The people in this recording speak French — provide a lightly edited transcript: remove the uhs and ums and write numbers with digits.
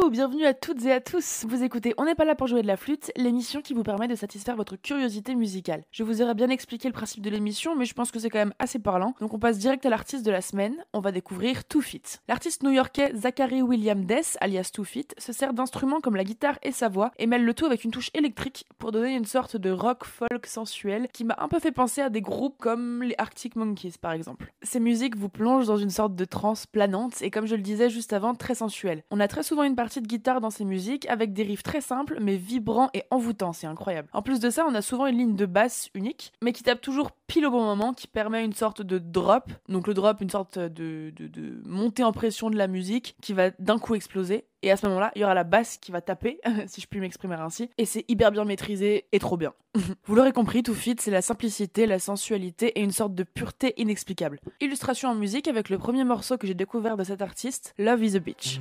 Hello, bienvenue à toutes et à tous. Vous écoutez On n'est pas là pour jouer de la flûte, l'émission qui vous permet de satisfaire votre curiosité musicale. Je vous aurais bien expliqué le principe de l'émission, mais je pense que c'est quand même assez parlant. Donc on passe direct à l'artiste de la semaine. On va découvrir Two Feet. L'artiste new-yorkais Zachary William Death, alias Two Feet, se sert d'instruments comme la guitare et sa voix et mêle le tout avec une touche électrique pour donner une sorte de rock folk sensuel qui m'a un peu fait penser à des groupes comme les Arctic Monkeys par exemple. Ces musiques vous plongent dans une sorte de transe planante et comme je le disais juste avant, très sensuelle. On a très souvent une partie de guitare dans ces musiques avec des riffs très simples mais vibrants et envoûtants, c'est incroyable. En plus de ça, on a souvent une ligne de basse unique mais qui tape toujours pile au bon moment, qui permet une sorte de drop. Donc le drop, une sorte de montée en pression de la musique qui va d'un coup exploser. Et à ce moment-là, il y aura la basse qui va taper, si je puis m'exprimer ainsi. Et c'est hyper bien maîtrisé et trop bien. Vous l'aurez compris, Two Feet, c'est la simplicité, la sensualité et une sorte de pureté inexplicable. Illustration en musique avec le premier morceau que j'ai découvert de cet artiste, Love is a Bitch.